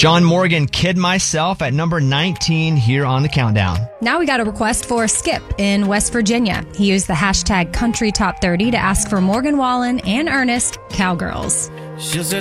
John Morgan, Kid Myself at number 19 here on the countdown. Now we got a request for Skip in West Virginia. He used the hashtag Country Top 30 to ask for Morgan Wallen and Ernest, Cowgirls. She said